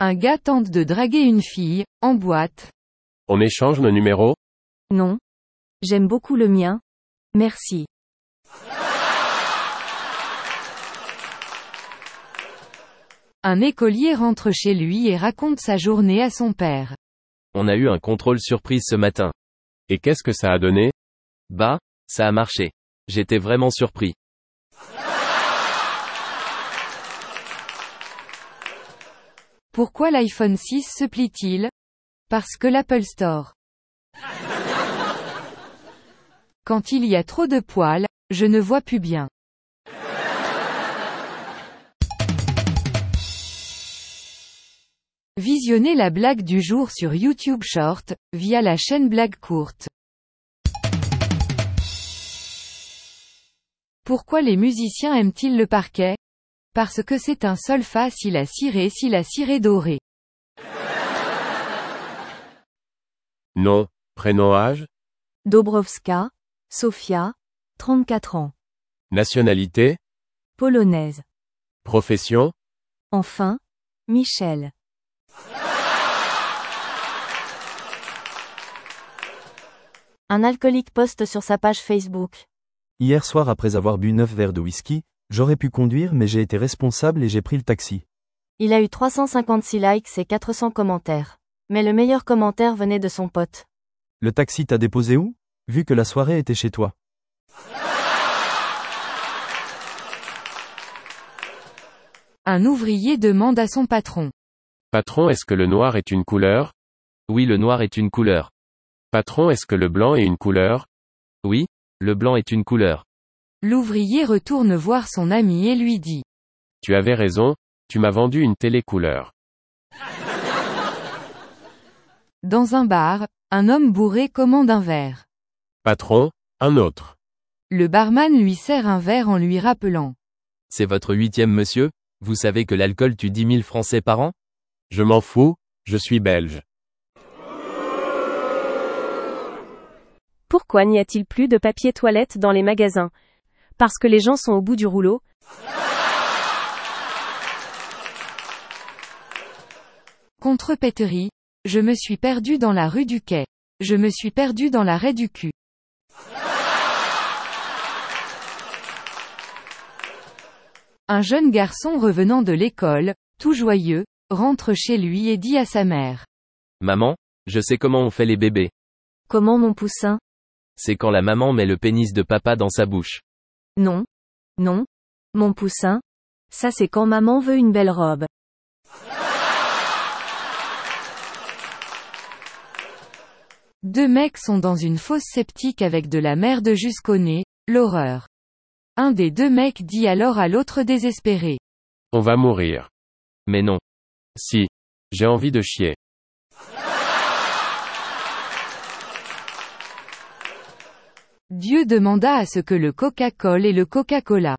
Un gars tente de draguer une fille, en boîte. On échange nos numéros? Non. J'aime beaucoup le mien. Merci. Un écolier rentre chez lui et raconte sa journée à son père. On a eu un contrôle surprise ce matin. Et qu'est-ce que ça a donné? Bah, ça a marché. J'étais vraiment surpris. Pourquoi l'iPhone 6 se plie-t-il? Parce que l'Apple Store. Quand il y a trop de poils, je ne vois plus bien. Visionnez la blague du jour sur YouTube Short, via la chaîne Blague Courte. Pourquoi les musiciens aiment-ils le parquet? Parce que c'est un sol fa si la ciré doré. Nom, prénom, âge? Dobrowska, Sofia, 34 ans. Nationalité? Polonaise. Profession? Enfin, Michel. Un alcoolique poste sur sa page Facebook. Hier soir après avoir bu 9 verres de whisky, j'aurais pu conduire mais j'ai été responsable et j'ai pris le taxi. Il a eu 356 likes et 400 commentaires. Mais le meilleur commentaire venait de son pote. Le taxi t'a déposé où? Vu que la soirée était chez toi. Un ouvrier demande à son patron. Patron, est-ce que le noir est une couleur? Oui, le noir est une couleur. Patron, est-ce que le blanc est une couleur? Oui, le blanc est une couleur. L'ouvrier retourne voir son ami et lui dit. Tu avais raison, tu m'as vendu une télé couleur. Dans un bar, un homme bourré commande un verre. Patron, un autre. Le barman lui sert un verre en lui rappelant. C'est votre 8e monsieur? Vous savez que l'alcool tue 10 000 Français par an? Je m'en fous, je suis belge. Pourquoi n'y a-t-il plus de papier toilette dans les magasins? Parce que les gens sont au bout du rouleau. Contrepéterie. Je me suis perdu dans la rue du Quai. Je me suis perdu dans l'arrêt du cul. Un jeune garçon revenant de l'école, tout joyeux, rentre chez lui et dit à sa mère. Maman, je sais comment on fait les bébés. Comment mon poussin? C'est quand la maman met le pénis de papa dans sa bouche. Non. Non. Mon poussin. Ça c'est quand maman veut une belle robe. Deux mecs sont dans une fosse septique avec de la merde jusqu'au nez, l'horreur. Un des deux mecs dit alors à l'autre désespéré. On va mourir. Mais non. Si. J'ai envie de chier. Dieu demanda à ce que le Coca-Cola et le Coca-Cola.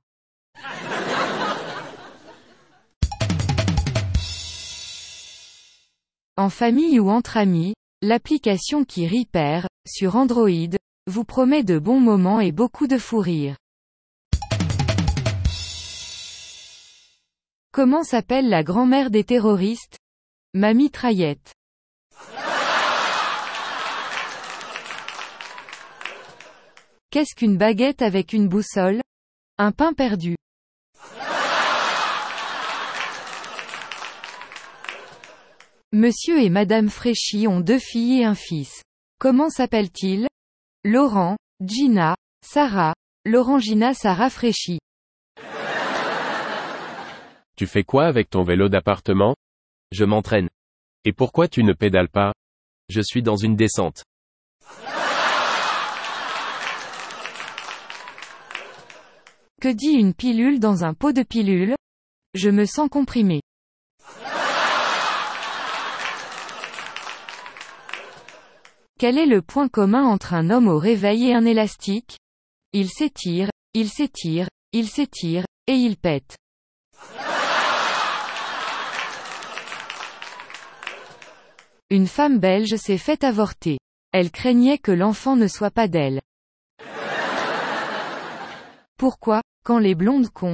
En famille ou entre amis, l'application qui rit perd, sur Android, vous promet de bons moments et beaucoup de fou rire. Comment s'appelle la grand-mère des terroristes? Ma mitraillette. Qu'est-ce qu'une baguette avec une boussole? Un pain perdu. Monsieur et Madame Fréchy ont 2 filles et un fils. Comment s'appellent-ils? Laurent, Gina, Sarah, Laurent-Gina Sarah Fréchy. Tu fais quoi avec ton vélo d'appartement? Je m'entraîne. Et pourquoi tu ne pédales pas? Je suis dans une descente. Que dit une pilule dans un pot de pilule? Je me sens comprimé. Quel est le point commun entre un homme au réveil et un élastique? Il s'étire, il s'étire, il s'étire, et il pète. Une femme belge s'est fait avorter. Elle craignait que l'enfant ne soit pas d'elle. Pourquoi, quand les blondes cons